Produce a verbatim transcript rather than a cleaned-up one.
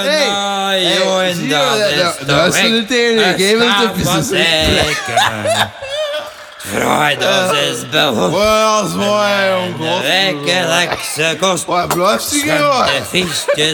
Hey, Hey, hey, zie je dat? Dat is de tering. Geef hem de pissen. Vrijdag is behoefte. Wat is mooi, De wekelijkse kost. Wat blijft hij gewoon? De fietsjes